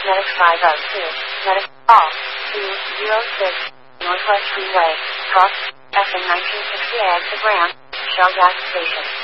Medic 502, Medic, call 206, Northwest Freeway, cross, FM 1960 exit ramp, Shell gas station.